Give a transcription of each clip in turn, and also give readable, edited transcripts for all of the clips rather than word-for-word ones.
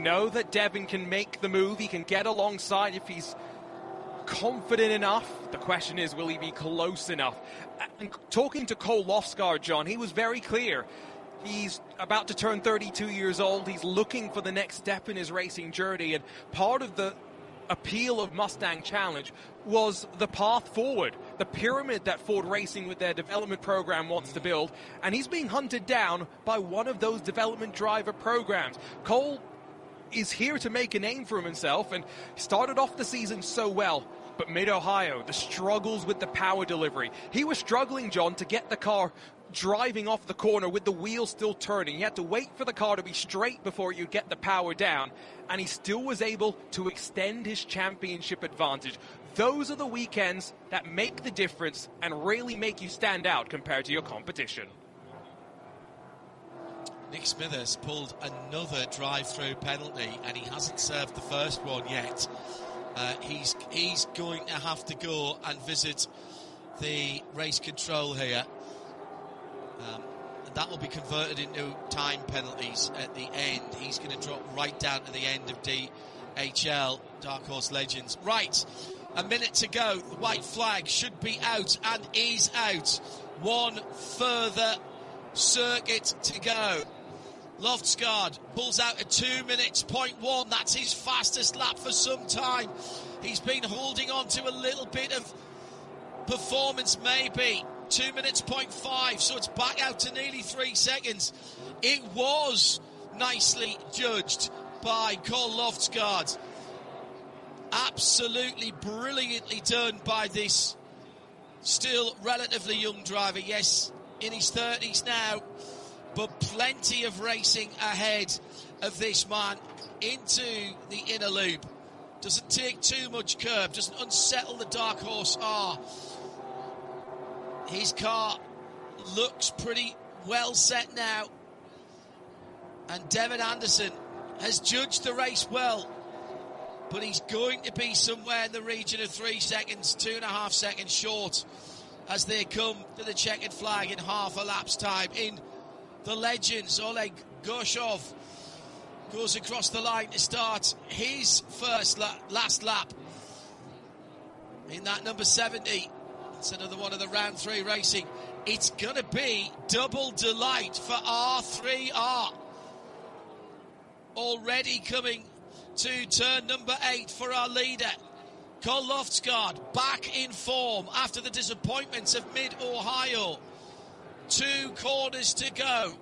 know that Devin can make the move. He can get alongside if he's confident enough. The question is, will he be close enough? And talking to Cole Lofsgaard, John, he was very clear. He's about to turn 32 years old. He's looking for the next step in his racing journey. And part of the appeal of Mustang Challenge was the path forward, the pyramid that Ford Racing with their development program wants to build. And he's being hunted down by one of those development driver programs. Cole is here to make a name for himself and started off the season so well. But Mid-Ohio, the struggles with the power delivery. He was struggling, John, to get the car driving off the corner with the wheels still turning. You had to wait for the car to be straight before you get the power down. And he still was able to extend his championship advantage. Those are the weekends that make the difference and really make you stand out compared to your competition. Nick Smithers pulled another drive-through penalty, and he hasn't served the first one yet. He's going to have to go and visit the race control here. And that will be converted into time penalties at the end. He's going to drop right down to the end of DHL, Dark Horse Legends. Right, a minute to go. The white flag should be out and is out. One further circuit to go. Lofsgaard pulls out at 2 minutes, 0.1. That's his fastest lap for some time. He's been holding on to a little bit of performance, maybe. 2 minutes, 0.5, so it's back out to nearly 3 seconds. It was nicely judged by Cole Lofsgaard. Absolutely brilliantly done by this still relatively young driver. Yes, in his 30s now, but plenty of racing ahead of this man into the inner loop. Doesn't take too much curb, doesn't unsettle the Dark Horse R. His car looks pretty well set now. And Devin Anderson has judged the race well, but he's going to be somewhere in the region of 3 seconds, 2.5 seconds short as they come to the checkered flag in half a lap's time. In the Legends, Oleg Gorshov goes across the line to start his last lap in that number 70. It's another one of the round 3 racing. It's going to be double delight for R3R. Already coming to turn number 8 for our leader. Cole Lofsgaard back in form after the disappointments of Mid-Ohio. 2 corners to go.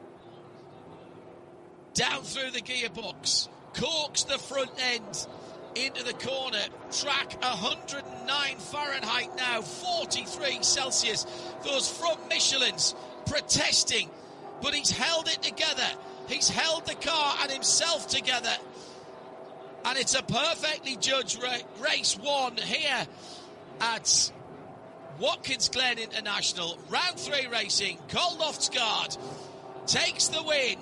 Down through the gearbox. Corks the front end into the corner. Track 109 Fahrenheit now, 43 Celsius. Those front Michelins protesting, but he's held it together. He's held the car and himself together. And it's a perfectly judged race 1 here at Watkins Glen International. Round 3 racing. Cole Lofsgaard takes the win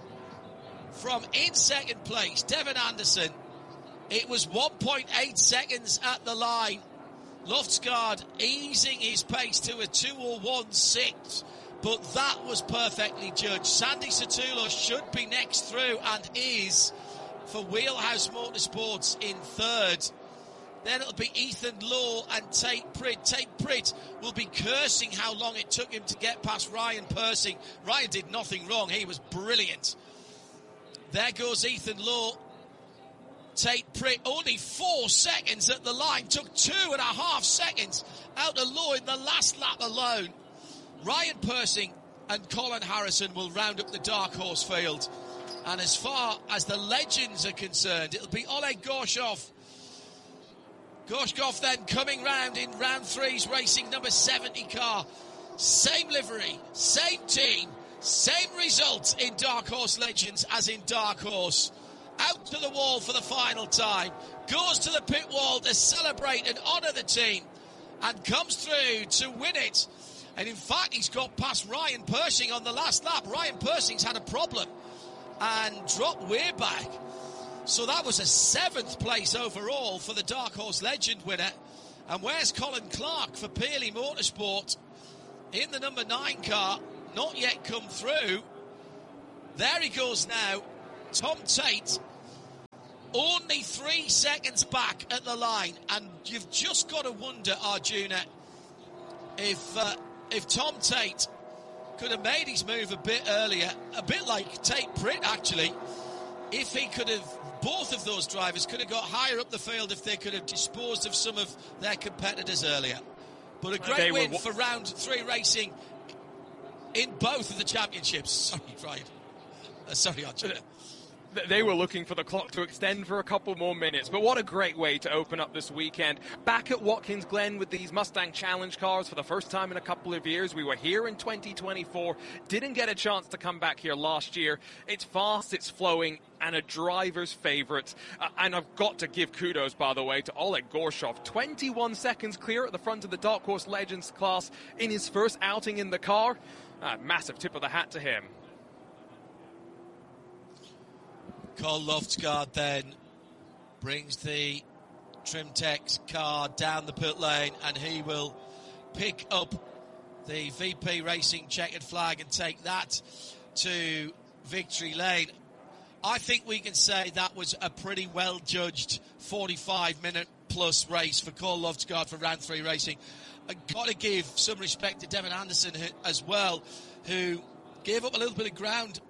from in second place, Devin Anderson. It was 1.8 seconds at the line. Lofsgaard easing his pace to a 2:01.6, but that was perfectly judged. Sandy Satoulos should be next through and is for Wheelhouse Motorsports in third. Then it'll be Ethan Law and Tate Pritt. Tate Pritt will be cursing how long it took him to get past Ryan Persing. Ryan did nothing wrong. He was brilliant. There goes Ethan Law. Tate Pritt only 4 seconds at the line. Took 2.5 seconds out of Law in the last lap alone. Ryan Persing and Colin Harrison will round up the Dark Horse field. And as far as the Legends are concerned, it'll be Oleg Gorshov. Gorshkov then coming round in round 3's racing number 70 car. Same livery, same team, same result in Dark Horse Legends as in Dark Horse. Out to the wall for the final time. Goes to the pit wall to celebrate and honour the team. And comes through to win it. And in fact, he's got past Ryan Persing on the last lap. Ryan Persing's had a problem and dropped way back. So that was a 7th place overall for the Dark Horse Legend winner. And where's Colin Clark for Pearley Motorsport in the number 9 car? Not yet come through. There he goes now. Tom Tate only 3 seconds back at the line, and you've just got to wonder, Arjuna, if Tom Tate could have made his move a bit earlier, a bit like Tate Britt actually, if he could have, both of those drivers could have got higher up the field if they could have disposed of some of their competitors earlier. But a great win for round 3 racing in both of the championships. Sorry, Ryan. Sorry, Arjuna. They were looking for the clock to extend for a couple more minutes, but what a great way to open up this weekend. Back at Watkins Glen with these Mustang Challenge cars for the first time in a couple of years. We were here in 2024, didn't get a chance to come back here last year. It's fast, it's flowing, and a driver's favourite. And I've got to give kudos, by the way, to Oleg Gorshov. 21 seconds clear at the front of the Dark Horse Legends class in his first outing in the car. Massive tip of the hat to him. Cole Loftsgaard then brings the Trimtex car down the pit lane, and he will pick up the VP Racing checkered flag and take that to victory lane. I think we can say that was a pretty well judged 45-minute plus race for Cole Loftsgaard for round 3 racing. I've got to give some respect to Devin Anderson as well, who gave up a little bit of ground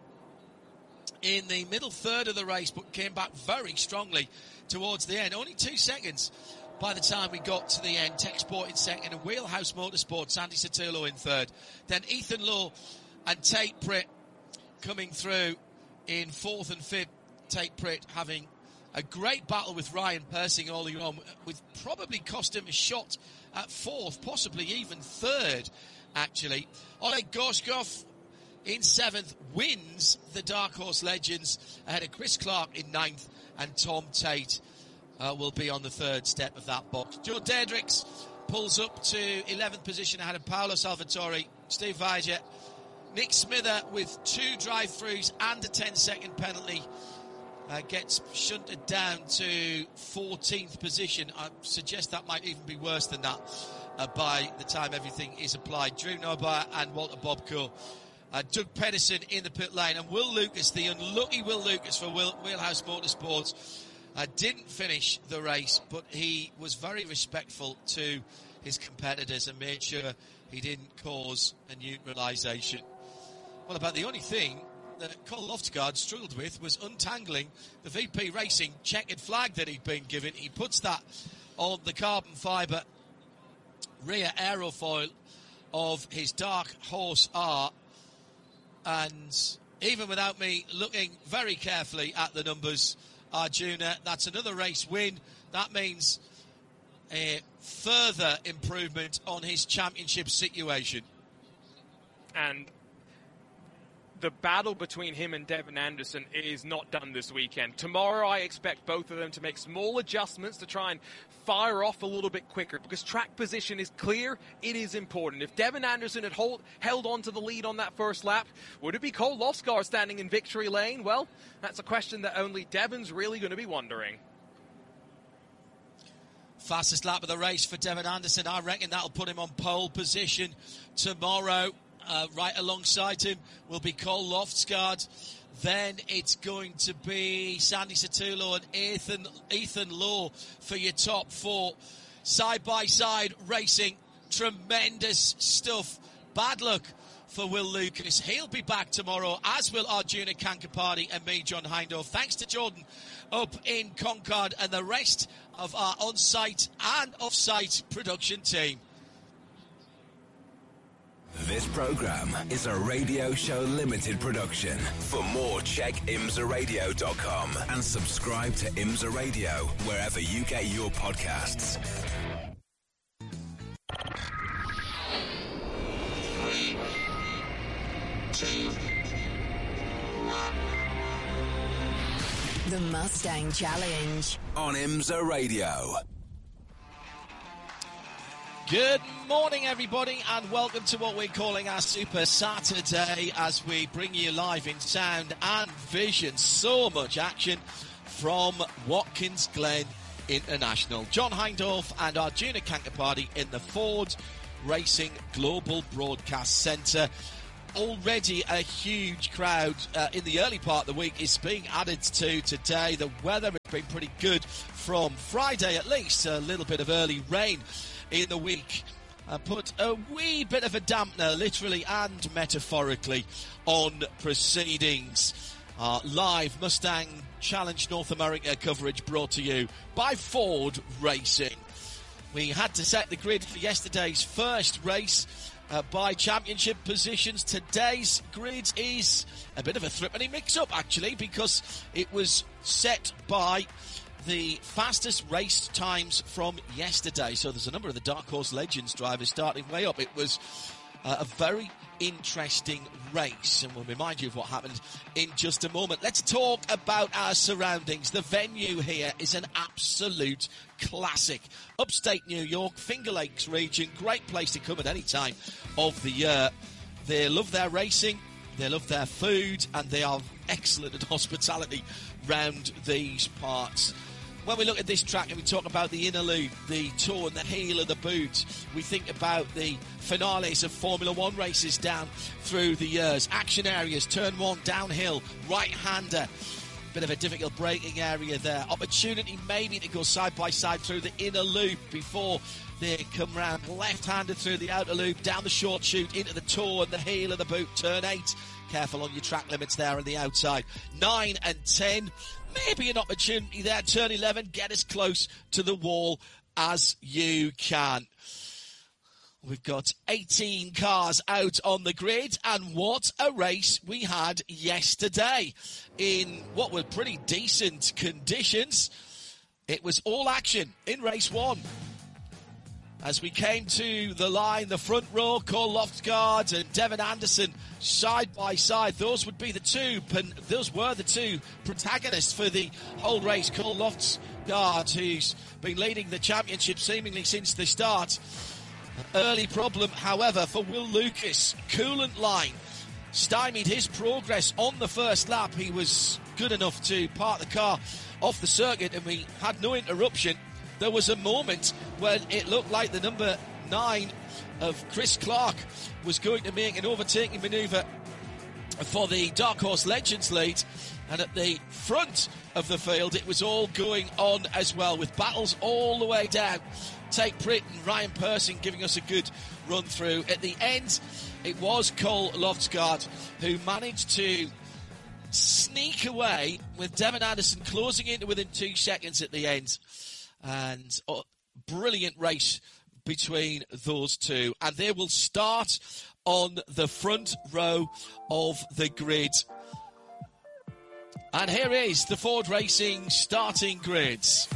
in the middle third of the race, but came back very strongly towards the end. Only 2 seconds by the time we got to the end. Techsport in second and Wheelhouse Motorsports, Sandy Sotelo in third. Then Ethan Lowe and Tate Britt coming through in fourth and fifth. Tate Britt having a great battle with Ryan Persing all along, with probably cost him a shot at fourth, possibly even third, actually. Oleg Gorshkov in seventh wins the Dark Horse Legends ahead of Chris Clark in ninth, and Tom Tate will be on the third step of that box. Joe Dedricks pulls up to 11th position ahead of Paolo Salvatore, Steve Weiger. Nick Smither with 2 drive-throughs and a 10-second penalty gets shunted down to 14th position. I suggest that might even be worse than that by the time everything is applied. Drew Nobar and Walter Bobko. Doug Pedersen in the pit lane, and Will Lucas, the unlucky Will Lucas for Wheelhouse Motorsports, didn't finish the race, but he was very respectful to his competitors and made sure he didn't cause a neutralisation. Well, about the only thing that Cole Loftsgaard struggled with was untangling the VP Racing checkered flag that he'd been given. He puts that on the carbon fibre rear aerofoil of his Dark Horse R, and even without me looking very carefully at the numbers, Arjuna, that's another race win. That means a further improvement on his championship situation. And the battle between him and Devin Anderson is not done this weekend. Tomorrow I expect both of them to make small adjustments to try and fire off a little bit quicker, because track position is clear. It is important. If Devin Anderson had held on to the lead on that first lap, would it be Cole Loftsgaard standing in victory lane? Well, that's a question that only Devin's really going to be wondering. Fastest lap of the race for Devin Anderson. I reckon that'll put him on pole position tomorrow. Right alongside him will be Cole Loftsgaard. Then it's going to be Sandy Sotelo and Ethan Lowe for your top 4. Side-by-side racing. Tremendous stuff. Bad luck for Will Lucas. He'll be back tomorrow, as will Arjuna Kankapati and me, John Hindhaugh. Thanks to Jordan up in Concord and the rest of our on-site and off-site production team. This program is a Radio Show Limited production. For more, check imsaradio.com and subscribe to IMSA Radio wherever you get your podcasts. The Mustang Challenge on IMSA Radio. Good morning, everybody, and welcome to what we're calling our Super Saturday, as we bring you live in sound and vision. So much action from Watkins Glen International. John Hindhaugh and Arjuna Kankapati in the Ford Racing Global Broadcast Centre. already a huge crowd in the early part of the week is being added to today. The weather has been pretty good from Friday at least. A little bit of early rain in the week put a wee bit of a dampener, literally and metaphorically, on proceedings. Live Mustang Challenge North America coverage brought to you by Ford Racing. We had to set the grid for yesterday's first race by championship positions. Today's grid is a bit of a threepenny mix-up, actually, because it was set by the fastest race times from yesterday. So there's a number of the Dark Horse Legends drivers starting way up. It was a very interesting race, and we'll remind you of what happened in just a moment. Let's talk about our surroundings. The venue here is an absolute classic. Upstate New York, Finger Lakes region, great place to come at any time of the year. They love their racing, they love their food, and they are excellent at hospitality round these parts. When we look at this track and we talk about the inner loop, the toe and the heel of the boot, we think about the finales of Formula One races down through the years. Action areas, turn one, downhill, right-hander. Bit of a difficult braking area there. Opportunity maybe to go side by side through the inner loop before they come round. Left-handed through the outer loop, down the short chute, into the toe and the heel of the boot. Turn 8. Careful on your track limits there on the outside. 9 and 10. Maybe an opportunity there. Turn 11. Get as close to the wall as you can. We've got 18 cars out on the grid, and what a race we had yesterday in what were pretty decent conditions. It was all action in race 1. As we came to the line, the front row, Cole Loftsgaard and Devin Anderson side by side. Those were the two protagonists for the whole race. Cole Loftsgaard, who's been leading the championship seemingly since the start. Early problem, however, for Will Lucas. Coolant line stymied his progress on the first lap. He was good enough to park the car off the circuit, and we had no interruption. There was a moment when it looked like the number 9 of Chris Clark was going to make an overtaking manoeuvre for the Dark Horse Legends lead, and at the front of the field it was all going on as well, with battles all the way down. Tate Pritt and Ryan Persing giving us a good run through. At the end, it was Cole Loftsgaard who managed to sneak away, with Devin Anderson closing in to within 2 seconds at the end. And brilliant race between those two, and they will start on the front row of the grid. And here is the Ford Racing starting grids.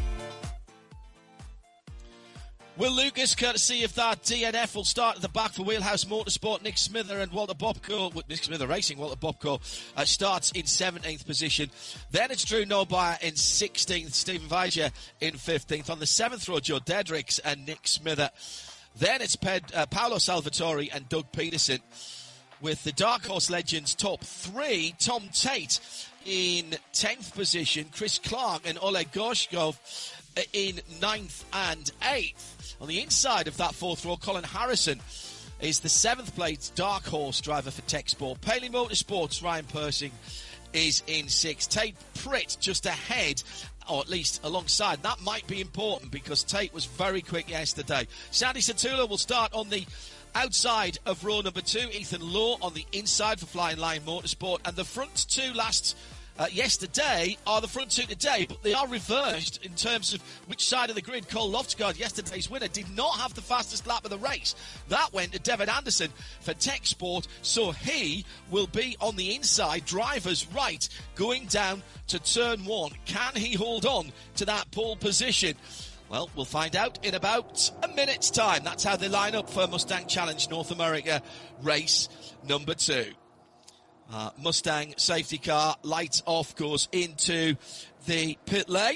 Will Lucas, courtesy of that DNF, will start at the back for Wheelhouse Motorsport. Nick Smither and Walter Bobko, Nick Smither Racing, Walter Bobko starts in 17th position. Then it's Drew Norbauer in 16th, Stephen Weiser in 15th. On the 7th row, Joe Dedricks and Nick Smither. Then it's Paolo Salvatore and Doug Peterson. With the Dark Horse Legends top 3, Tom Tate in 10th position, Chris Clark and Oleg Gorshkov in 9th and 8th. On the inside of that 4th row, Colin Harrison is the 7th place Dark Horse driver for Tech Sport. Paley Motorsports, Ryan Persing is in 6th. Tate Pritt just ahead, or at least alongside. That might be important because Tate was very quick yesterday. Sandy Satula will start on the outside of row number 2. Ethan Lowe on the inside for Flying Lion Motorsport. And the front 2 yesterday are the front 2 today, but they are reversed in terms of which side of the grid. Cole Loftsgaard, yesterday's winner, did not have the fastest lap of the race. That went to Devin Anderson for Tech Sport, so he will be on the inside, driver's right, going down to turn 1. Can he hold on to that pole position? Well, we'll find out in about a minute's time. That's how they line up for Mustang Challenge North America race number 2. Mustang safety car, lights off, goes into the pit lane.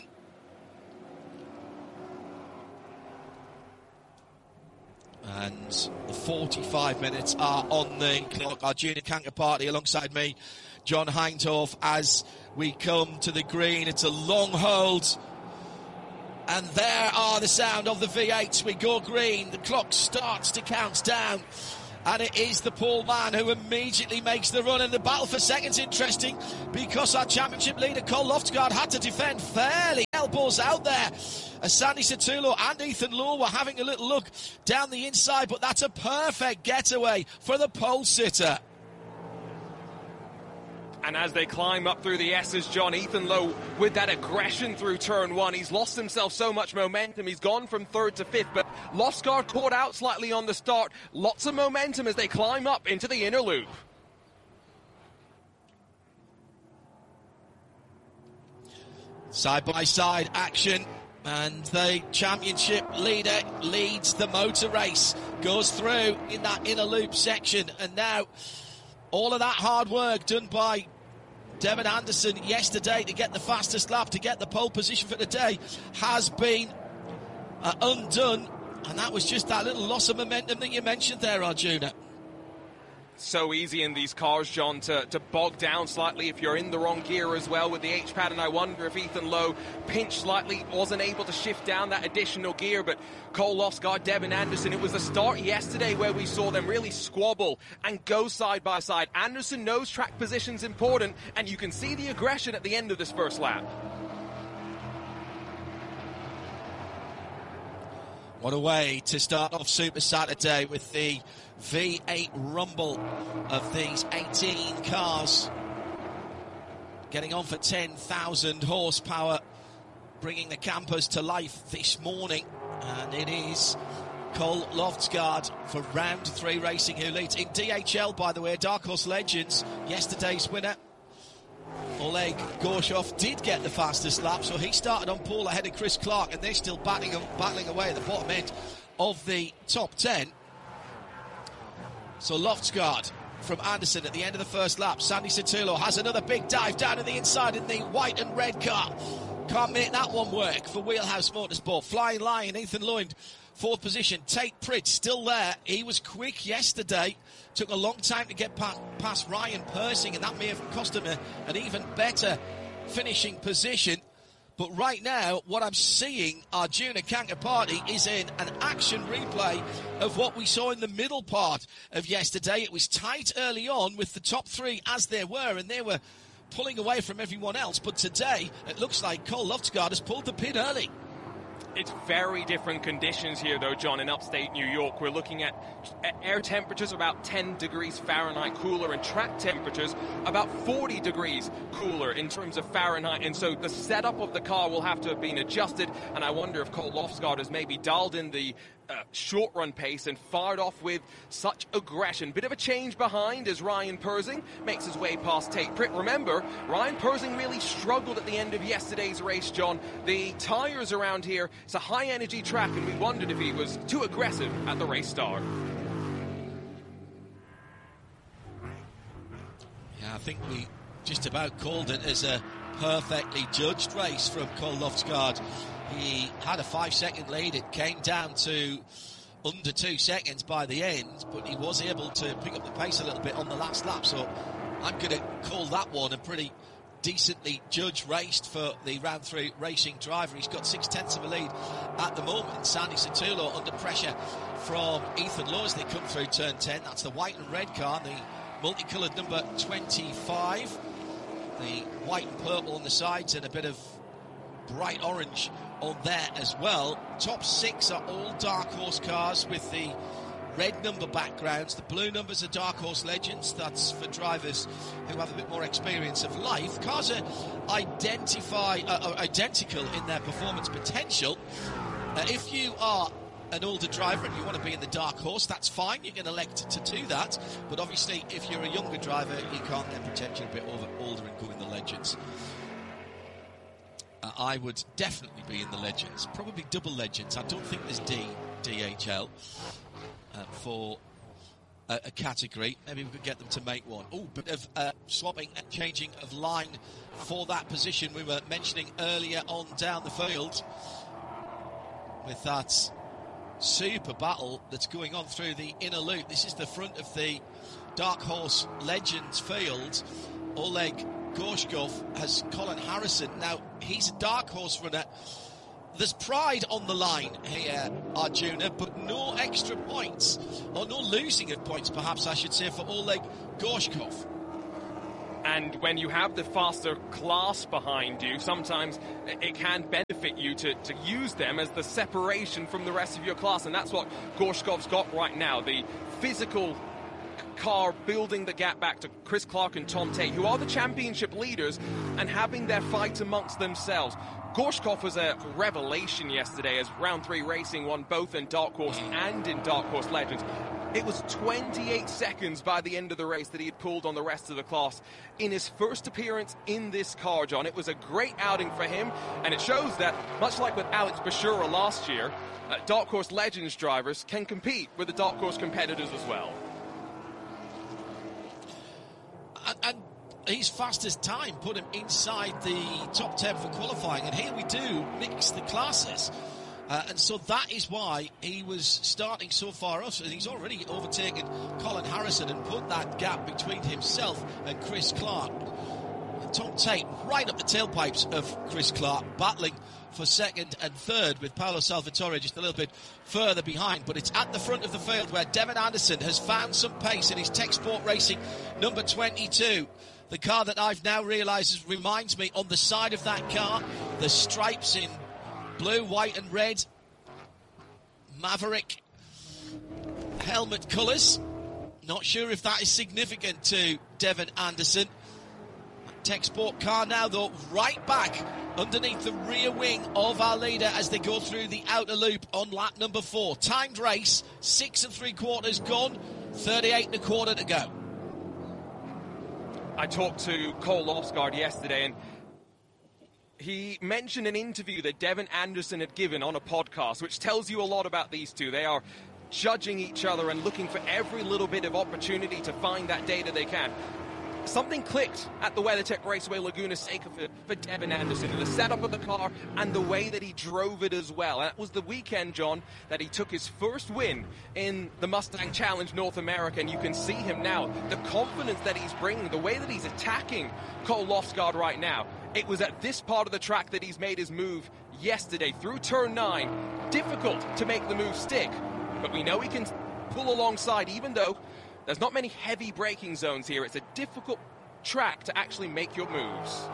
And the 45 minutes are on the clock. Our junior canker party alongside me, John Hindhaugh, as we come to the green. It's a long hold. And there are the sound of the V8s. We go green. The clock starts to count down. And it is the Paul Mann who immediately makes the run. And the battle for second's interesting because our championship leader, Cole Loftsgaard, had to defend fairly. Elbows out there. As Sandy Satulo and Ethan Lowe were having a little look down the inside. But that's a perfect getaway for the pole sitter. And as they climb up through the S's, John, Ethan Lowe with that aggression through turn one. He's lost himself so much momentum. He's gone from third to fifth, but Loftsgaard caught out slightly on the start. Lots of momentum as they climb up into the inner loop. Side-by-side action. And the championship leader leads the motor race. Goes through in that inner loop section. And now all of that hard work done by Devin Anderson yesterday to get the fastest lap, to get the pole position for the day, has been undone. And that was just that little loss of momentum that you mentioned there, Arjuna. So easy in these cars, John, to bog down slightly if you're in the wrong gear as well with the H-pad, and I wonder if Ethan Lowe pinched slightly, wasn't able to shift down that additional gear, but Cole Loftsgaard, Devin Anderson, it was the start yesterday where we saw them really squabble and go side by side. Anderson knows track position's important, and you can see the aggression at the end of this first lap. What a way to start off Super Saturday with the V8 rumble of these 18 cars. Getting on for 10,000 horsepower, bringing the campers to life this morning. And it is Cole Loftsgaard for round 3 racing who leads. In DHL, by the way, Dark Horse Legends, yesterday's winner, Oleg Gorshoff, did get the fastest lap, so he started on pole ahead of Chris Clark, and they're still battling away at the bottom end of the top 10. So Loftsgaard from Anderson at the end of the first lap. Sandy Satulo has another big dive down to the inside in the white and red car. Can't make that one work for Wheelhouse Motorsport. Flying Lion, Ethan Lowe, 4th position. Tate Pritt still there. He was quick yesterday. Took a long time to get past Ryan Persing, and that may have cost him an even better finishing position. But right now, what I'm seeing, Arjuna Kankapati, is in an action replay of what we saw in the middle part of yesterday. It was tight early on with the top 3 as they were, and they were pulling away from everyone else. But today, it looks like Cole Loftsgaard has pulled the pin early. It's very different conditions here, though, John, in upstate New York. We're looking at air temperatures about 10 degrees Fahrenheit cooler and track temperatures about 40 degrees cooler in terms of Fahrenheit. And so the setup of the car will have to have been adjusted. And I wonder if Cole Loftsgaard has maybe dialed in the short run pace and fired off with such aggression. Bit of a change behind as Ryan Persing makes his way past Tate Pritt. Remember, Ryan Persing really struggled at the end of yesterday's race, John. The tyres around here, it's a high energy track, and we wondered if he was too aggressive at the race start. Yeah, I think we just about called it as a perfectly judged race from Cole Loftsgaard. He had a 5-second lead. It came down to under 2 seconds by the end, but he was able to pick up the pace a little bit on the last lap. So I'm going to call that one a pretty decently judged race for the round 3 racing driver. He's got 6/10 of a lead at the moment. Sandy Satulo under pressure from Ethan Lowe as they come through turn 10. That's the white and red car, the multicoloured number 25. The white and purple on the sides and a bit of bright orange on there as well. Top 6 are all Dark Horse cars with the red number backgrounds. The blue numbers are Dark Horse Legends. That's for drivers who have a bit more experience of life. Cars are identical in their performance potential. If you are an older driver and you want to be in the Dark Horse, that's fine. You can elect to do that. But obviously, if you're a younger driver, you can't then pretend you're a bit older and go in the Legends. I would definitely be in the Legends, probably double Legends. I don't think there's DHL for a category. Maybe we could get them to make one. Oh, bit of swapping and changing of line for that position we were mentioning earlier on down the field with that super battle that's going on through the inner loop. This is the front of the Dark Horse Legends field. Oleg Gorshkov has Colin Harrison. Now, he's a Dark Horse runner There's pride on the line here, Arjuna, but no extra points, or no losing of points, perhaps I should say, for Oleg Gorshkov. And when you have the faster class behind you, sometimes it can benefit you to use them as the separation from the rest of your class. And that's what Gorshkov's got right now. The physical car building the gap back to Chris Clark and Tom Tate, who are the championship leaders, and having their fight amongst themselves. Gorshkov was a revelation yesterday as Round 3 Racing won both in Dark Horse and in Dark Horse Legends. It was 28 seconds by the end of the race that he had pulled on the rest of the class in his first appearance in this car, John. It was a great outing for him, and it shows that, much like with Alex Bashura last year, Dark Horse Legends drivers can compete with the Dark Horse competitors as well. And his fastest time put him inside the top 10 for qualifying, and here we do mix the classes. And so that is why he was starting so far off, and he's already overtaken Colin Harrison and put that gap between himself and Chris Clark. And Tom Tate right up the tailpipes of Chris Clark, battling for second and third, with Paolo Salvatore just a little bit further behind. But it's at the front of the field where Devin Anderson has found some pace in his Tech Sport Racing number 22. The car that I've now realised reminds me, on the side of that car, the stripes in blue, white and red, Maverick helmet colours. Not sure if that is significant to Devin Anderson. Tech Sport car now, though, right back underneath the rear wing of our leader as they go through the outer loop on lap number 4. Timed race, 6 3/4 gone, 38 1/4 to go. I talked to Cole Lofsgaard yesterday, and he mentioned an interview that Devin Anderson had given on a podcast, which tells you a lot about these two. They are judging each other and looking for every little bit of opportunity to find that data they can. Something clicked at the WeatherTech Raceway Laguna Seca for Devin Anderson, the setup of the car and the way that he drove it as well. And that was the weekend, John, that he took his first win in the Mustang Challenge North America, and you can see him now, the confidence that he's bringing, the way that he's attacking Cole Lofsgaard right now. It was at this part of the track that he's made his move yesterday through turn 9. Difficult to make the move stick, but we know he can pull alongside, even though there's not many heavy braking zones here. It's a difficult track to actually make your moves.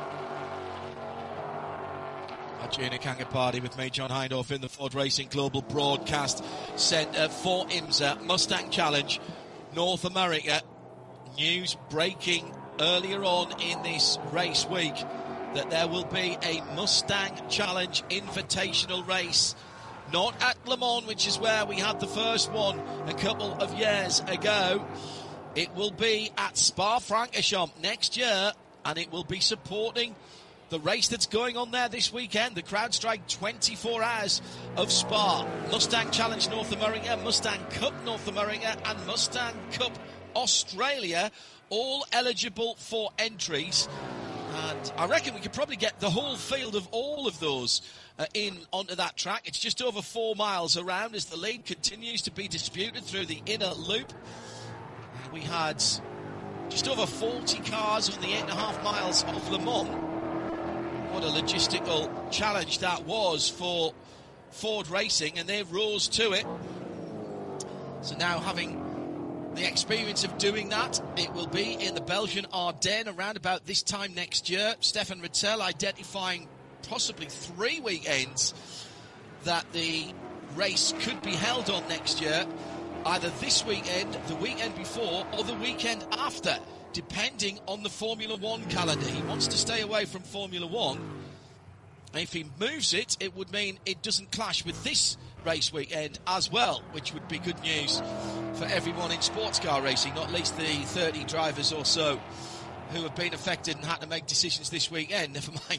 Arjuna Kangapati with me, John Hindhaugh, in the Ford Racing Global Broadcast Centre for IMSA Mustang Challenge North America. News breaking earlier on in this race week that there will be a Mustang Challenge Invitational race. Not at Le Mans, which is where we had the first one a couple of years ago. It will be at Spa-Francorchamps next year, and it will be supporting the race that's going on there this weekend, the CrowdStrike 24 Hours of Spa. Mustang Challenge North America, Mustang Cup North America, and Mustang Cup Australia, all eligible for entries. And I reckon we could probably get the whole field of all of those in onto that track. It's just over 4 miles around as the lead continues to be disputed through the inner loop. We had just over 40 cars on the 8.5 miles of Le Mans. What a logistical challenge that was for Ford Racing, and they rose to it. So now, having the experience of doing that, it will be in the Belgian Ardennes around about this time next year. Stefan Rattel identifying possibly 3 weekends that the race could be held on next year, either this weekend, the weekend before, or the weekend after, depending on the Formula One calendar. He wants to stay away from Formula One. If he moves it, it would mean it doesn't clash with this race weekend as well, which would be good news for everyone in sports car racing, not least the 30 drivers or so who have been affected and had to make decisions this weekend. Never mind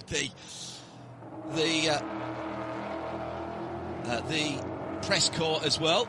the press corps as well.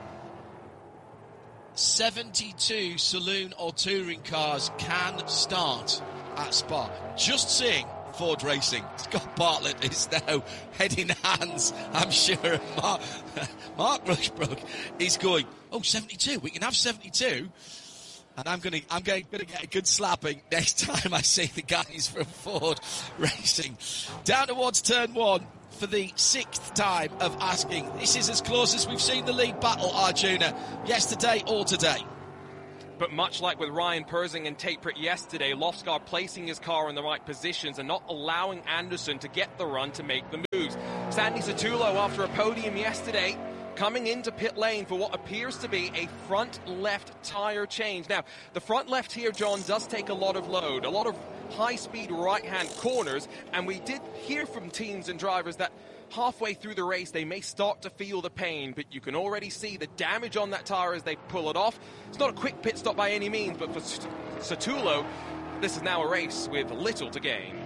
72 saloon or touring cars can start at Spa. Just saying, Ford Racing. Scott Bartlett is now head in hands, I'm sure. Mark Rushbrook is going, 72, we can have 72. And I'm going to get a good slapping next time I see the guys from Ford Racing. Down towards turn 1, for the 6th time of asking. This is as close as we've seen the lead battle, Arjuna, yesterday or today. But much like with Ryan Persing and Tate Pritt yesterday, Lofsgaard placing his car in the right positions and not allowing Anderson to get the run to make the moves. Sandy Satullo, after a podium yesterday, coming into pit lane for what appears to be a front left tyre change. Now, the front left here, John, does take a lot of load, a lot of high-speed right-hand corners, and we did hear from teams and drivers that halfway through the race they may start to feel the pain, but you can already see the damage on that tyre as they pull it off. It's not a quick pit stop by any means, but for Satullo, this is now a race with little to gain.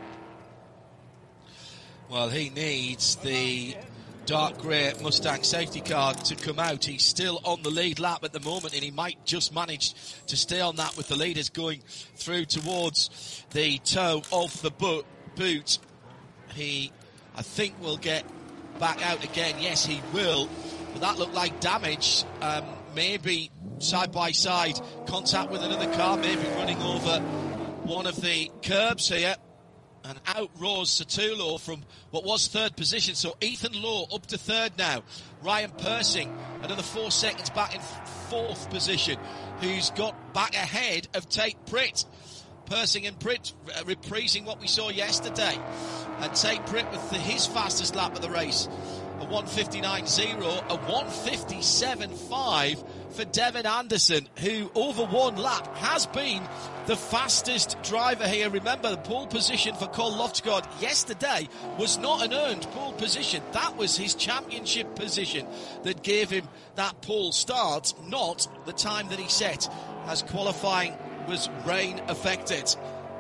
Well, he needs the dark grey Mustang safety car to come out. He's still on the lead lap at the moment, and he might just manage to stay on that with the leaders going through towards the toe of the boot. He, I think, will get back out again. Yes, he will. But that looked like damage. Maybe side-by-side contact with another car, maybe running over one of the curbs here. And out roars Satullo from what was 3rd position. So Ethan Lowe up to 3rd now. Ryan Persing, another 4 seconds back in 4th position, who's got back ahead of Tate Pritt. Persing and Pritt reprising what we saw yesterday. And Tate Pritt with his fastest lap of the race. A 1:59.0, a 1:57.5 for Devin Anderson, who over one lap has been the fastest driver here. Remember, the pole position for Cole Lofsgaard yesterday was not an earned pole position. That was his championship position that gave him that pole start, not the time that he set, as qualifying was rain affected.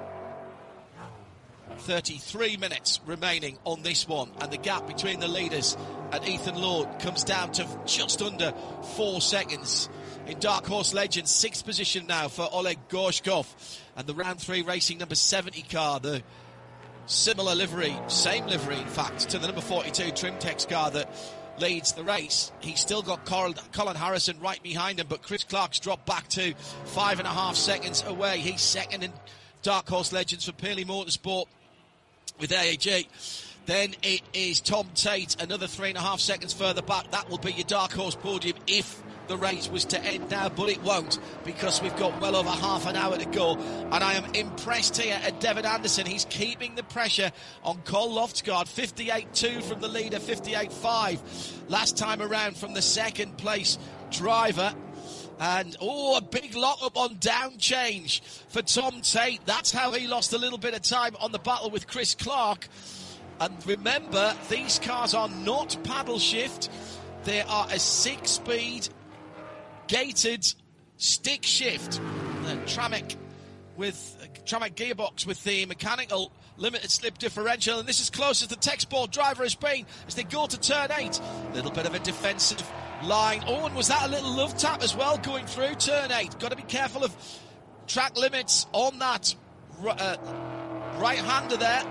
33 minutes remaining on this one, and the gap between the leaders and Ethan Lowe comes down to just under 4 seconds. In Dark Horse Legends, 6th position now for Oleg Gorshkov, and the round 3 racing number 70 car, the similar livery, same livery in fact, to the number 42 Trimtex car that leads the race. He's still got Colin Harrison right behind him, but Chris Clark's dropped back to 5.5 seconds away. He's second in Dark Horse Legends for Paley Motorsport with AAG. Then it is Tom Tate, another 3.5 seconds further back. That will be your Dark Horse podium if the race was to end now, but it won't, because we've got well over half an hour to go. And I am impressed here at Devin Anderson. He's keeping the pressure on Cole Lofsgaard. 58.2 from the leader, 58.5 last time around from the 2nd place driver. And, a big lock-up on down change for Tom Tate. That's how he lost a little bit of time on the battle with Chris Clark. And remember, these cars are not paddle shift. They are a 6-speed gated stick shift. Tramic gearbox with the mechanical limited slip differential. And this is close as the Texport driver has been as they go to turn 8. A little bit of a defensive line. And was that a little love tap as well going through turn 8? Got to be careful of track limits on that right-hander there.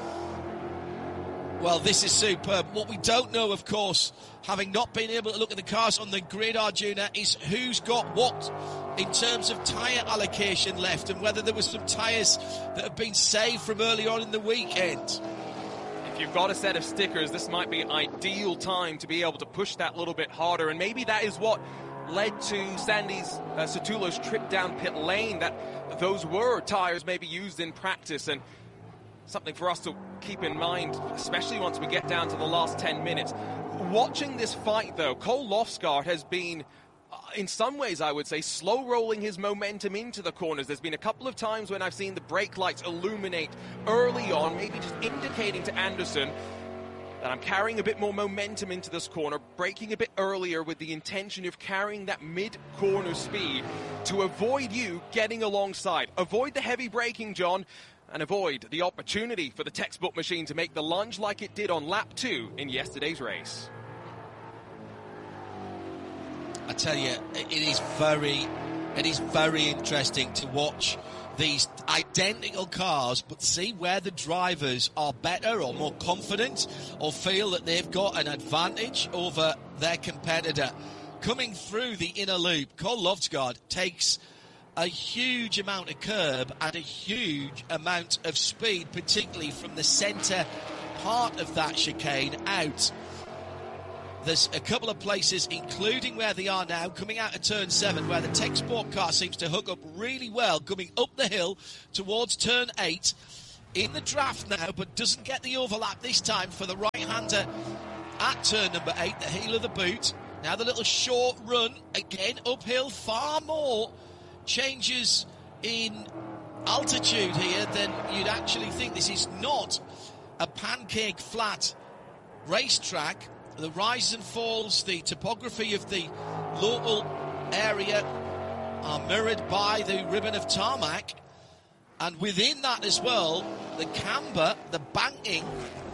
Well, this is superb. What we don't know, of course, having not been able to look at the cars on the grid, Arjuna, is who's got what in terms of tyre allocation left, and whether there was some tyres that have been saved from early on in the weekend. If you've got a set of stickers, this might be an ideal time to be able to push that little bit harder, and maybe that is what led to Satullo's trip down pit lane, that those were tyres maybe used in practice, and something for us to keep in mind, especially once we get down to the last 10 minutes. Watching this fight, though, Cole Lofsgaard has been, in some ways, I would say, slow-rolling his momentum into the corners. There's been a couple of times when I've seen the brake lights illuminate early on, maybe just indicating to Anderson that I'm carrying a bit more momentum into this corner, braking a bit earlier with the intention of carrying that mid-corner speed to avoid you getting alongside. Avoid the heavy braking, John, and avoid the opportunity for the textbook machine to make the lunge like it did on lap 2 in yesterday's race. I tell you, it is very interesting to watch these identical cars, but see where the drivers are better or more confident or feel that they've got an advantage over their competitor. Coming through the inner loop, Cole Lofsgaard takes a huge amount of curb and a huge amount of speed, particularly from the centre part of that chicane out. There's a couple of places, including where they are now, coming out of turn 7, where the Tech Sport car seems to hook up really well, coming up the hill towards turn 8. In the draft now, but doesn't get the overlap this time for the right-hander at turn number 8, the heel of the boot. Now the little short run, again uphill, far more changes in altitude here than you'd actually think. This is not a pancake flat racetrack. The rise and falls, the topography of the local area are mirrored by the ribbon of tarmac. And within that as well, the camber, the banking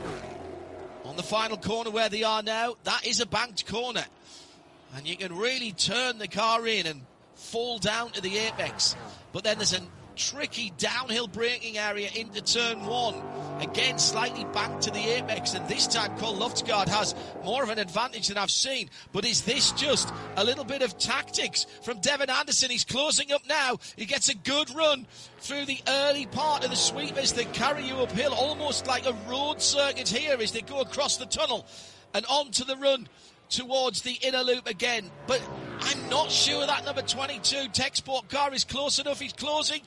on the final corner where they are now, that is a banked corner. And you can really turn the car in and fall down to the apex. But then there's a tricky downhill braking area into turn 1. Again, slightly back to the apex, and this time Cole Loftsgaard has more of an advantage than I've seen. But is this just a little bit of tactics from Devin Anderson? He's closing up now. He gets a good run through the early part of the sweepers that carry you uphill, almost like a road circuit here as they go across the tunnel and onto the run towards the inner loop again. But I'm not sure that number 22 Tech Sport car is close enough. He's closing,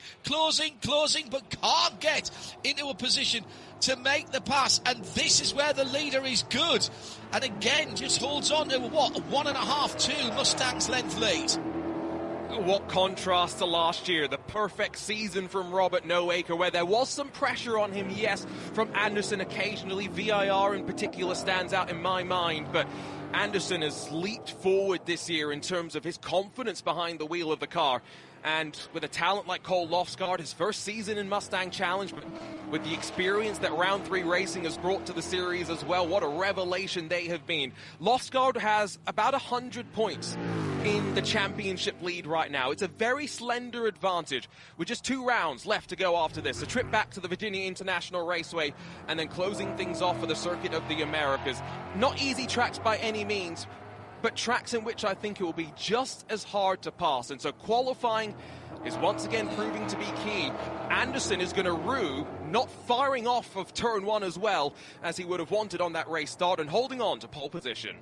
but can't get into a position to make the pass. And this is where the leader is good. And again, just holds on to, a 1.5-2 Mustang's length lead. What contrast to last year, the perfect season from Robert Noaker, where there was some pressure on him, yes, from Anderson occasionally. VIR in particular stands out in my mind, but Anderson has leaped forward this year in terms of his confidence behind the wheel of the car. And with a talent like Cole Loftsgaard, his first season in Mustang Challenge, but with the experience that Round 3 Racing has brought to the series as well, what a revelation they have been. Loftsgaard has about 100 points in the championship lead right now. It's a very slender advantage with just 2 rounds left to go after this. A trip back to the Virginia International Raceway and then closing things off for the Circuit of the Americas. Not easy tracks by any means, but tracks in which I think it will be just as hard to pass. And so qualifying is once again proving to be key. Anderson is going to rue not firing off of turn 1 as well as he would have wanted on that race start and holding on to pole position.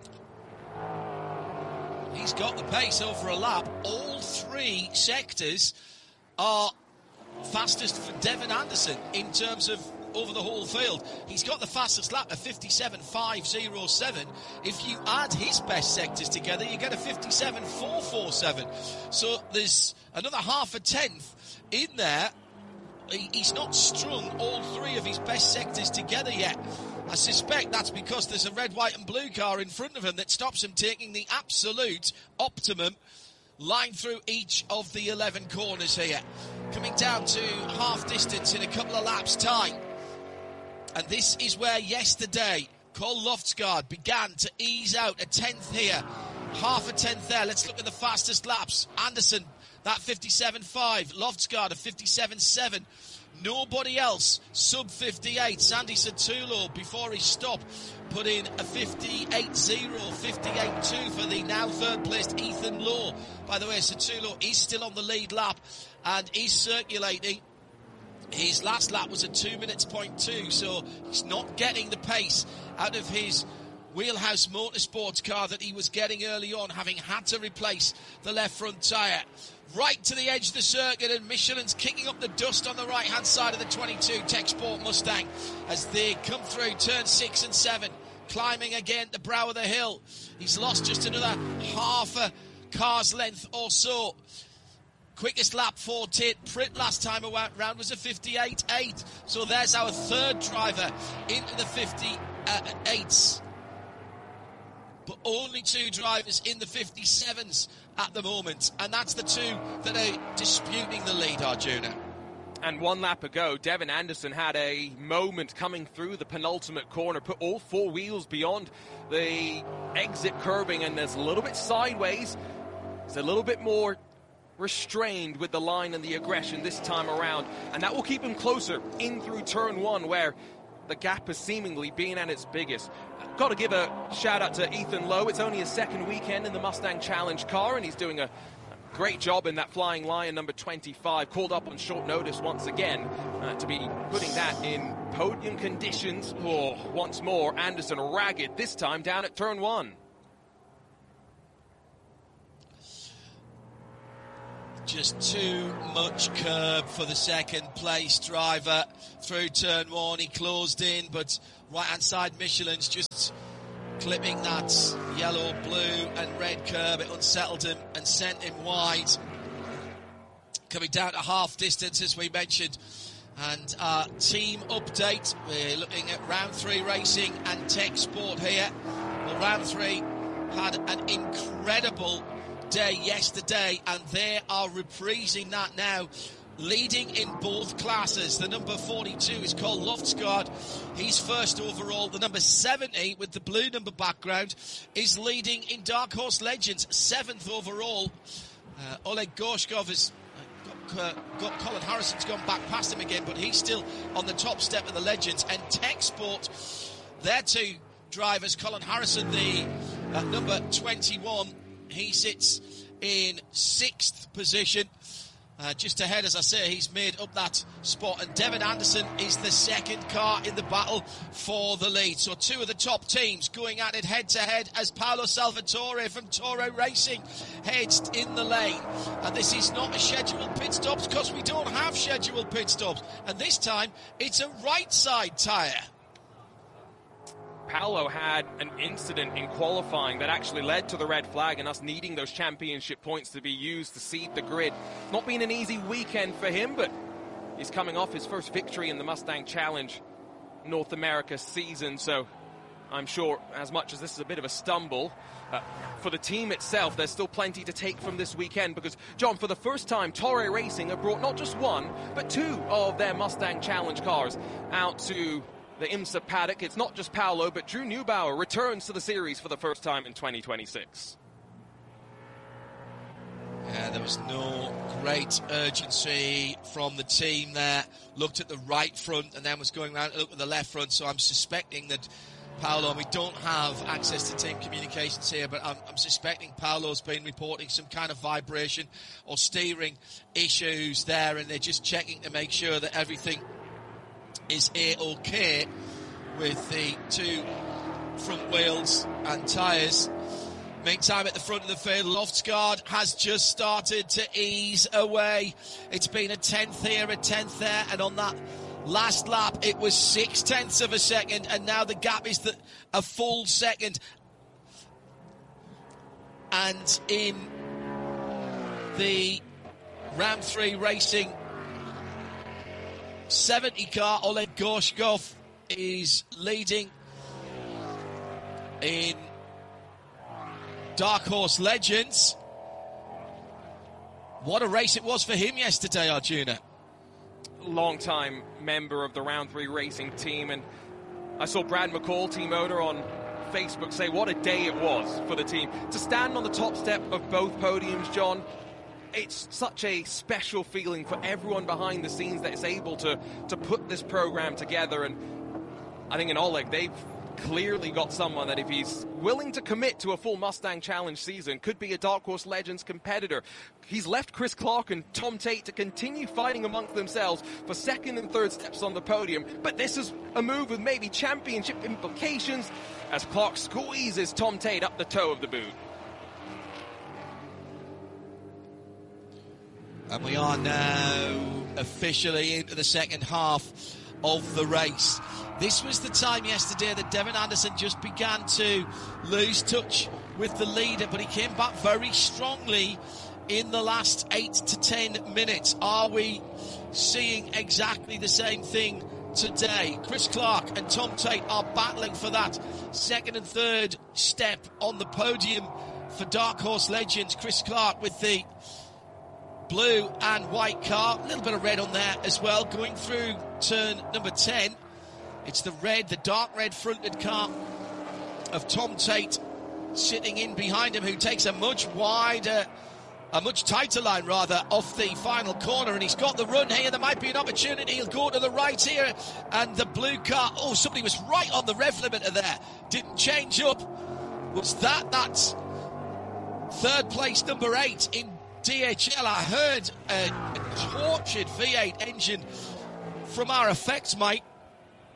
He's got the pace over a lap. All 3 sectors are fastest for Devin Anderson in terms of over the whole field. He's got the fastest lap, a 57.507. If you add his best sectors together, you get a 57.447. So there's another half a tenth in there. He's not strung all 3 of his best sectors together yet. I suspect that's because there's a red, white and blue car in front of him that stops him taking the absolute optimum line through each of the 11 corners here. Coming down to half distance in a couple of laps' time. And this is where yesterday Cole Loftsgaard began to ease out. A tenth here, half a tenth there. Let's look at the fastest laps. Anderson, that 57.5. Loftsgaard, a 57.7. Nobody else sub 58. Sandy Satullo, before he stopped, put in a 58.0, 58.2 for the now third placed Ethan Lowe. By the way, Satullo is still on the lead lap and is circulating. His last lap was at 2 minutes, 0.2, so he's not getting the pace out of his Wheelhouse Motorsports car that he was getting early on, having had to replace the left front tyre. Right to the edge of the circuit, and Michelin's kicking up the dust on the right-hand side of the 22 Tech Sport Mustang as they come through turn 6 and 7, climbing again the brow of the hill. He's lost just another half a car's length or so. Quickest lap for Tate Pritt last time around was a 58.8. So there's our third driver into the 58s. But only 2 drivers in the 57s at the moment. And that's the 2 that are disputing the lead, Arjuna. And 1 lap ago, Devin Anderson had a moment coming through the penultimate corner, put all 4 wheels beyond the exit curbing, and there's a little bit sideways. It's a little bit more restrained with the line and the aggression this time around, and that will keep him closer in through turn 1, where the gap has seemingly been at its biggest. Got to give a shout out to Ethan Lowe. It's only his second weekend in the Mustang Challenge car, and he's doing a great job in that Flying Lion number 25, called up on short notice once again to be putting that in podium conditions for, once more, Anderson ragged, this time down at turn 1. Just too much curb for the second place driver through turn 1. He closed in, but right-hand side Michelin's just clipping that yellow, blue and red curb. It unsettled him and sent him wide. Coming down to half distance, as we mentioned. And our team update, we're looking at round 3 racing and tech sport here. Well, round 3 had an incredible day yesterday, and they are reprising that now, leading in both classes. The number 42 is Cole Loftsgaard. He's first overall. The number 70 with the blue number background is leading in Dark Horse Legends, 7th overall. Oleg Gorshkov has got Colin Harrison's gone back past him again, but he's still on the top step of the Legends. And Tech Sport, their 2 drivers, Colin Harrison, the number 21, he sits in 6th position. Just ahead, as I say, he's made up that spot. And Devin Anderson is the second car in the battle for the lead. So 2 of the top teams going at it head-to-head as Paolo Salvatore from Toro Racing heads in the lane. And this is not a scheduled pit stops because we don't have scheduled pit stops. And this time, it's a right-side tyre. Paolo had an incident in qualifying that actually led to the red flag and us needing those championship points to be used to seed the grid. Not been an easy weekend for him, but he's coming off his first victory in the Mustang Challenge North America season, so I'm sure as much as this is a bit of a stumble, for the team itself, there's still plenty to take from this weekend because, John, for the first time, Toro Racing have brought not just 1, but 2 of their Mustang Challenge cars out to the IMSA paddock. It's not just Paolo, but Drew Neubauer returns to the series for the first time in 2026. Yeah, there was no great urgency from the team there. Looked at the right front and then was going around to look at the left front. So I'm suspecting that Paolo, we don't have access to team communications here, but I'm suspecting Paolo's been reporting some kind of vibration or steering issues there, and they're just checking to make sure that everything is A-OK with the 2 front wheels and tyres. Meantime, at the front of the field, Loftsgaard has just started to ease away. It's been a 10th here, a 10th there, and on that last lap, it was 0.6 of a second, and now the gap is a full second. And in the round 3 racing 70 car, Oleg Gorshkov is leading in Dark Horse Legends. What a race it was for him yesterday, Arjuna. Long-time member of the Round 3 racing team, and I saw Brad McCall, team owner, on Facebook say what a day it was for the team. To stand on the top step of both podiums, John, it's such a special feeling for everyone behind the scenes that is able to put this program together. And I think in Oleg, they've clearly got someone that if he's willing to commit to a full Mustang Challenge season, could be a Dark Horse Legends competitor. He's left Chris Clark and Tom Tate to continue fighting amongst themselves for second and third steps on the podium. But this is a move with maybe championship implications as Clark squeezes Tom Tate up the toe of the boot. And we are now officially into the second half of the race. This was the time yesterday that Devin Anderson just began to lose touch with the leader, but he came back very strongly in the last 8 to 10 minutes. Are we seeing exactly the same thing today? Chris Clark and Tom Tate are battling for that second and third step on the podium for Dark Horse Legends. Chris Clark with the blue and white car, a little bit of red on there as well, going through turn number 10. It's the red, the dark red fronted car of Tom Tate sitting in behind him, who takes a much tighter line rather off the final corner, and he's got the run here. There might be an opportunity. He'll go to the right here, and the blue car, somebody was right on the rev limiter there, didn't change up. Was that third place number 8 in DHL? I heard a tortured V8 engine from our effects mate.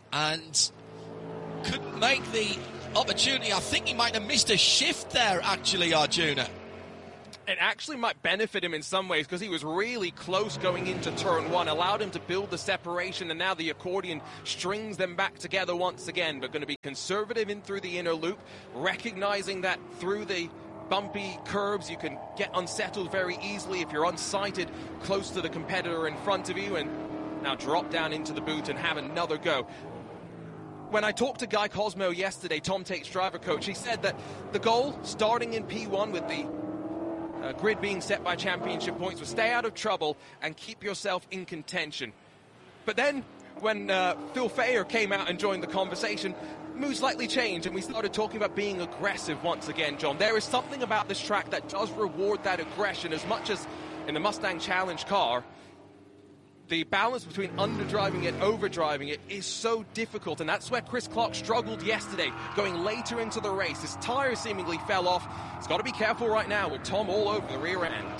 and couldn't make the opportunity. I think he might have missed a shift there, actually, Arjuna. It actually might benefit him in some ways because he was really close going into turn one, allowed him to build the separation, and now the accordion strings them back together once again. But going to be conservative in through the inner loop, recognizing that through the bumpy curves you can get unsettled very easily if you're unsighted close to the competitor in front of you, and now drop down into the boot and have another go. When I talked to Guy Cosmo yesterday, Tom Tate's driver coach, he said that the goal, starting in P1 with the grid being set by championship points, was stay out of trouble and keep yourself in contention. But then when Phil Fayer came out and joined the conversation, mood slightly changed and we started talking about being aggressive once again, John. There is something about this track that does reward that aggression as much as in the Mustang Challenge car. The balance between underdriving it, overdriving it is so difficult, and that's where Chris Clark struggled yesterday, going later into the race. His tyre seemingly fell off. He's got to be careful right now with Tom all over the rear end.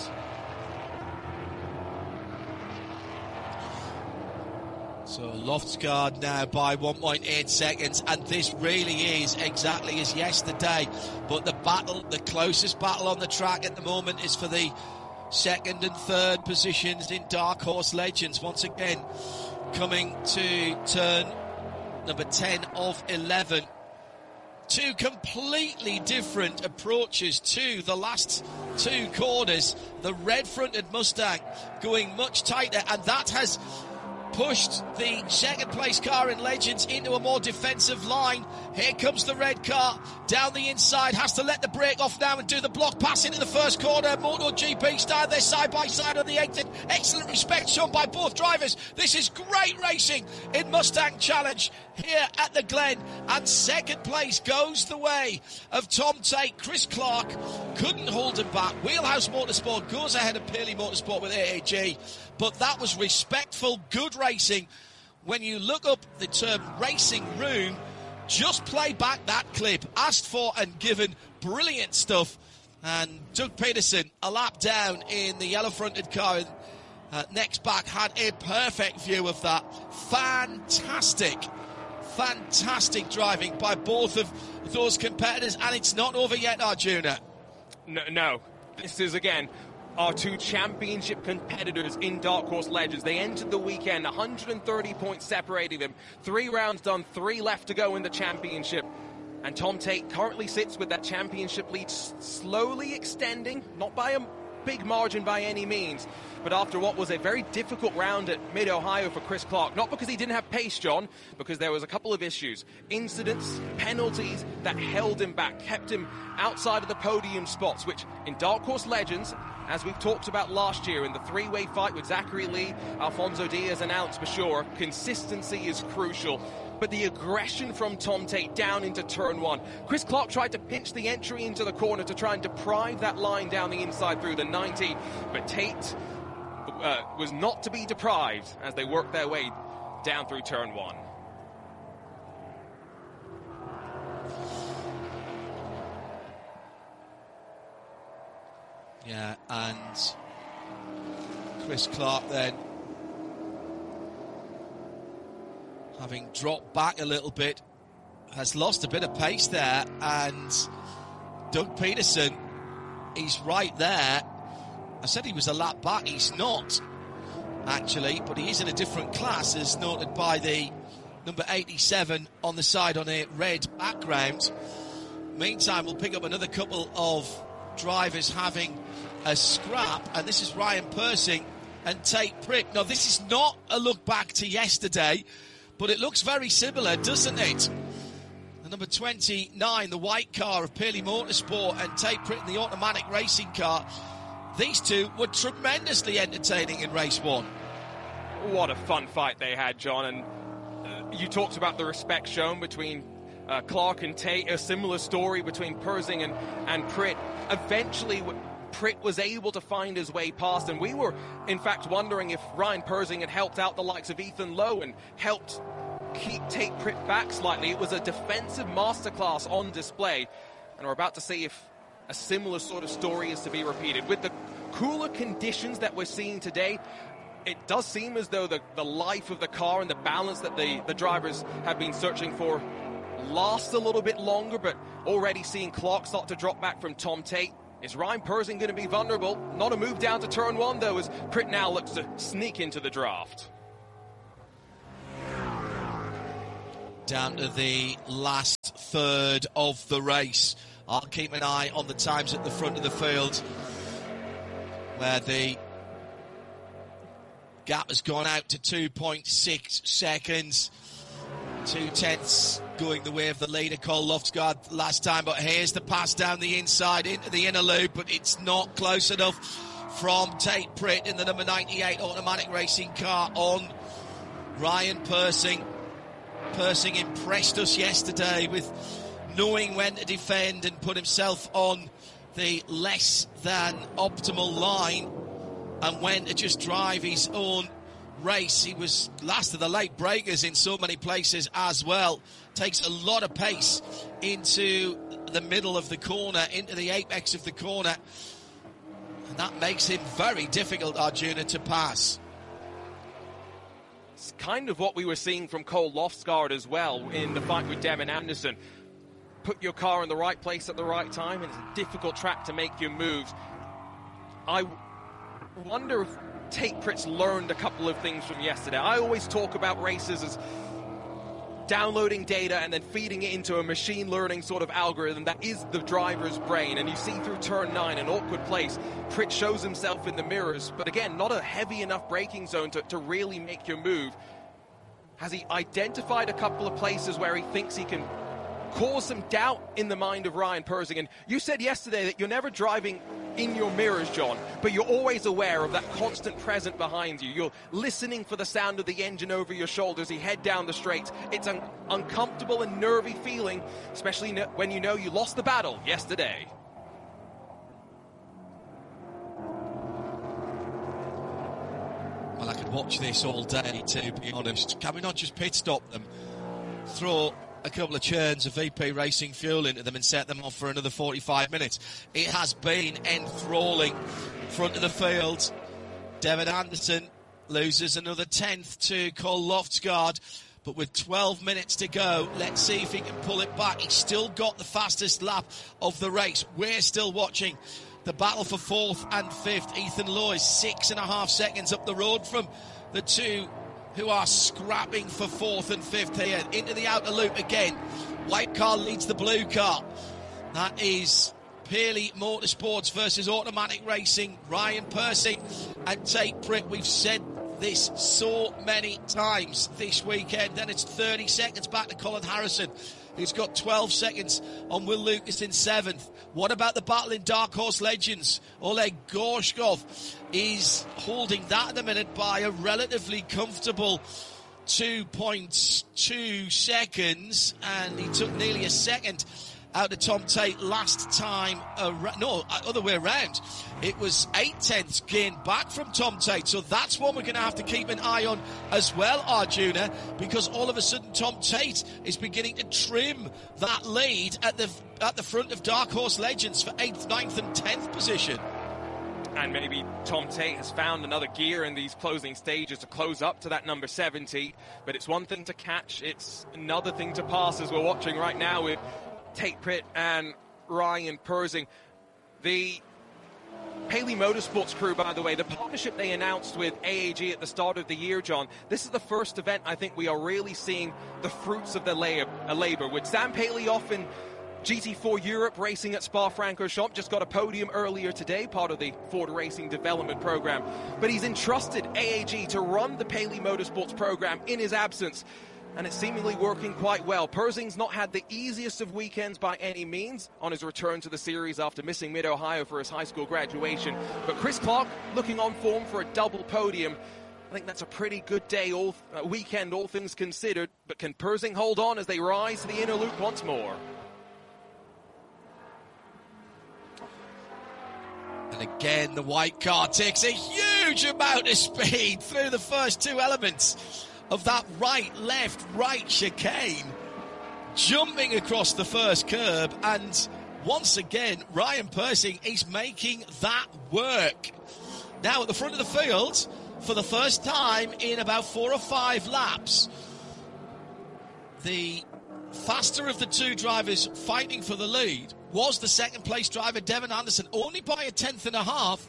So Loftsgaard now by 1.8 seconds, and this really is exactly as yesterday. But the battle, the closest battle on the track at the moment is for the second and third positions in Dark Horse Legends. Once again, coming to turn number 10 of 11. Two completely different approaches to the last two corners. The red-fronted Mustang going much tighter, and that has pushed the second place car in Legends into a more defensive line. Here comes the red car down the inside, has to let the brake off now and do the block pass into the first corner. MotoGP style, they're side by side on the exit. Excellent respect shown by both drivers. This is great racing in Mustang Challenge here at the Glen, and second place goes the way of Tom Tate. Chris Clark couldn't hold him back. Wheelhouse Motorsport goes ahead of Pearly Motorsport with AAG, but that was respectful, good racing. When you look up the term racing room, just play back that clip, asked for and given, brilliant stuff. And Doug Peterson, a lap down in the yellow-fronted car next back, had a perfect view of that. Fantastic driving by both of those competitors, and it's not over yet, Arjuna. No. This is, again, our two championship competitors in Dark Horse Legends. They entered the weekend, 130 points separating them. 3 rounds done, 3 left to go in the championship. And Tom Tate currently sits with that championship lead slowly extending, not by a big margin by any means, but after what was a very difficult round at Mid-Ohio for Chris Clark. Not because he didn't have pace, John, because there was a couple of issues. Incidents, penalties that held him back, kept him outside of the podium spots, which in Dark Horse Legends, as we've talked about last year in the three-way fight with Zachary Lee, Alfonso Diaz and Alex Bashor, consistency is crucial. But the aggression from Tom Tate down into turn one. Chris Clark tried to pinch the entry into the corner to try and deprive that line down the inside through the 90, but Tate was not to be deprived as they worked their way down through turn one. Yeah, and Chris Clark then, having dropped back a little bit, has lost a bit of pace there, and Doug Peterson, he's right there. I said he was a lap back. He's not, actually, but he is in a different class, as noted by the number 87 on the side on a red background. Meantime, we'll pick up another couple of drivers having a scrap, and this is Ryan Persing and Tate Pritt. Now, this is not a look back to yesterday, but it looks very similar, doesn't it? The number 29, the white car of Pearly Motorsport, and Tate Pritt in the automatic racing car. These two were tremendously entertaining in race one. What a fun fight they had, John. And you talked about the respect shown between Clark and Tate. A similar story between Persing and Pritt. Eventually, Pritt was able to find his way past, and we were, in fact, wondering if Ryan Persing had helped out the likes of Ethan Lowe and helped keep Tate Pritt back slightly. It was a defensive masterclass on display, and we're about to see if a similar sort of story is to be repeated. With the cooler conditions that we're seeing today, it does seem as though the life of the car and the balance that the drivers have been searching for lasts a little bit longer, but already seeing clock start to drop back from Tom Tate. Is Ryan Persing going to be vulnerable? Not a move down to turn one, though, as Prit now looks to sneak into the draft. Down to the last third of the race. I'll keep an eye on the times at the front of the field, where the gap has gone out to 2.6 seconds. 2/10 going the way of the leader, Cole Loftsgaard, last time. But here's the pass down the inside into the inner loop, but it's not close enough from Tate Prit in the number 98 automatic racing car on Ryan Persing. Persing impressed us yesterday with knowing when to defend and put himself on the less than optimal line and when to just drive his own race. He was last of the late breakers in so many places as well. Takes a lot of pace into the middle of the corner, into the apex of the corner, and that makes him very difficult, Arjuna, to pass. It's kind of what we were seeing from Cole Loftsgaard as well in the fight with Devin Anderson. Put your car in the right place at the right time, and it's a difficult track to make your moves. I wonder if Tate Prit's learned a couple of things from yesterday. I always talk about races as downloading data and then feeding it into a machine learning sort of algorithm that is the driver's brain. And you see through turn 9, an awkward place, Prit shows himself in the mirrors, but again, not a heavy enough braking zone to really make your move. Has he identified a couple of places where he thinks he can cause some doubt in the mind of Ryan Persing? And you said yesterday that you're never driving in your mirrors, John, but you're always aware of that constant present behind you. You're listening for the sound of the engine over your shoulders. You head down the straight. It's an uncomfortable and nervy feeling, especially when you know you lost the battle yesterday. Well, I could watch this all day, to be honest. Can we not just pit stop them, throw a couple of churns of VP Racing fuel into them and set them off for another 45 minutes? It has been enthralling. Front of the field, Devin Anderson loses another 10th to Cole Loftsgaard, but with 12 minutes to go, let's see if he can pull it back. He's still got the fastest lap of the race. We're still watching the battle for 4th and 5th. Ethan Lowe is 6.5 seconds up the road from the two who are scrapping for 4th and 5th here. Into the outer loop again. White car leads the blue car. That is Pearly Motorsports versus Automatic Racing. Ryan Persing and Tate Prit. We've said this so many times this weekend. And it's 30 seconds back to Colin Harrison, who's got 12 seconds on Will Lucas in 7th. What about the battle in Dark Horse Legends? Oleg Gorshkov is holding that at the minute by a relatively comfortable 2.2 seconds, and he took nearly a second out of Tom Tate last time. Other way around. It was 8/10 gained back from Tom Tate, so that's one we're going to have to keep an eye on as well, Arjuna, because all of a sudden Tom Tate is beginning to trim that lead at the front of Dark Horse Legends for 8th, 9th and 10th position. And maybe Tom Tate has found another gear in these closing stages to close up to that number 70, but it's one thing to catch, it's another thing to pass, as we're watching right now with Tate Prit and Ryan Persing. The Paley Motorsports crew, by the way, the partnership they announced with AAG at the start of the year, John, this is the first event I think we are really seeing the fruits of their labor. With Sam Paley off in GT4 Europe racing at Spa-Francorchamps, just got a podium earlier today, part of the Ford Racing Development Program. But he's entrusted AAG to run the Paley Motorsports program in his absence, and it's seemingly working quite well. Persing's not had the easiest of weekends by any means on his return to the series after missing Mid-Ohio for his high school graduation. But Chris Clark looking on form for a double podium. I think that's a pretty good weekend, all things considered. But can Persing hold on as they rise to the inner loop once more? And again, the white car takes a huge amount of speed through the first two elements of that right chicane, jumping across the first curb, and once again Ryan Persing is making that work. Now at the front of the field, for the first time in about 4 or 5 laps, the faster of the two drivers fighting for the lead was the second place driver, Devin Anderson, only by a 1/10.5.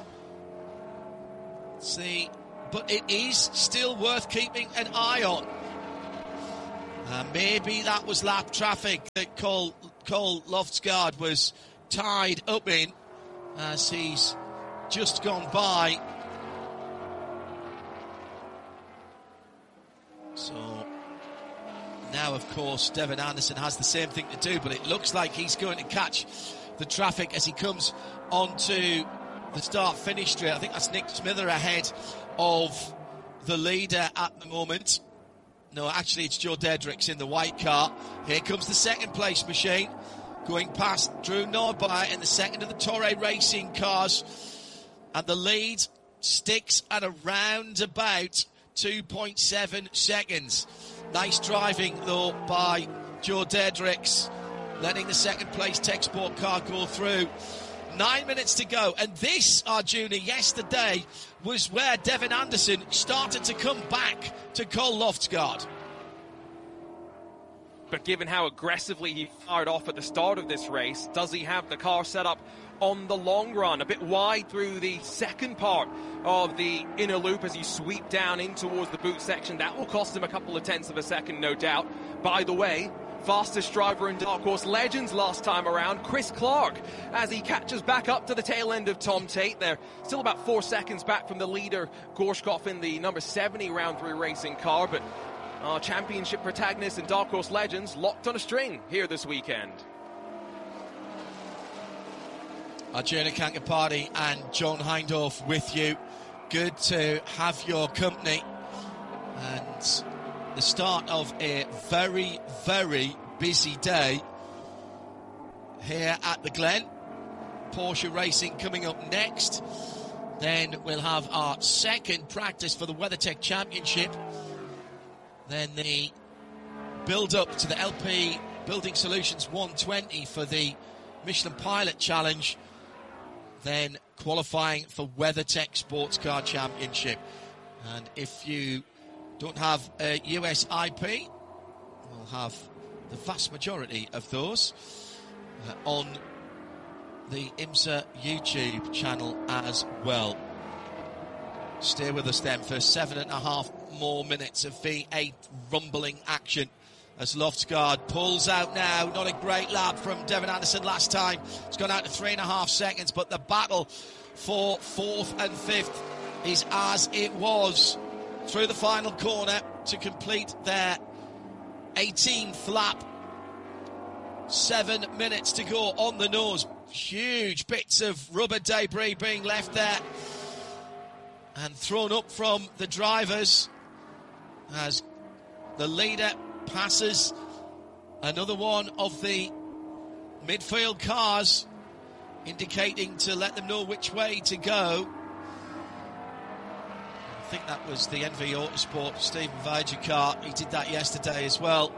See, but it is still worth keeping an eye on. Maybe that was lap traffic that Cole Loftsgaard was tied up in as he's just gone by. So now, of course, Devin Anderson has the same thing to do, but it looks like he's going to catch the traffic as he comes onto the start-finish straight. I think that's Nick Smither ahead of the leader at the moment. No, actually, it's Joe Dedricks in the white car. Here comes the second-place machine, going past Drew Norby in the second of the Torre Racing cars. And the lead sticks at around about 2.7 seconds. Nice driving, though, by Joe Dedricks, letting the second-place Tech Sport car go through. 9 minutes to go. And this, Arjuna, yesterday was where Devin Anderson started to come back to Cole Loftsgaard. But given how aggressively he fired off at the start of this race, does he have the car set up on the long run? A bit wide through the second part of the inner loop as you sweep down in towards the boot section. That will cost him a couple of tenths of a second, no doubt. By the way, fastest driver in Dark Horse Legends last time around, Chris Clark, as he catches back up to the tail end of Tom Tate. They're still about 4 seconds back from the leader, Gorshkov, in the number 70 round 3 racing car, but our championship protagonists in Dark Horse Legends locked on a string here this weekend. Arjuna Kankapati and John Hindhaugh with you. Good to have your company. And the start of a very, very busy day here at the Glen. Porsche Racing coming up next. Then we'll have our second practice for the WeatherTech Championship. Then the build-up to the LP Building Solutions 120 for the Michelin Pilot Challenge. Then qualifying for WeatherTech Sports Car Championship. And if you don't have a US IP, we'll have the vast majority of those on the IMSA YouTube channel as well. Stay with us then for 7.5 more minutes of V8 rumbling action as Loftsgaard pulls out now. Not a great lap from Devin Anderson last time. It's gone out to 3.5 seconds, but the battle for 4th and 5th is as it was through the final corner to complete their 18th lap. 7 minutes to go on the nose. Huge bits of rubber debris being left there and thrown up from the drivers as the leader passes another one of the midfield cars, indicating to let them know which way to go. I think that was the NV Autosport Stephen Viger car. He did that yesterday as well.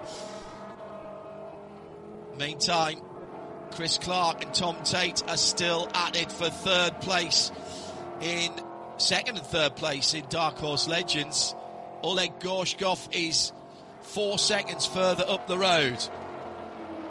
Meantime, Chris Clark and Tom Tate are still at it for second and third place in Dark Horse Legends. Oleg Gorshkov is 4 seconds further up the road.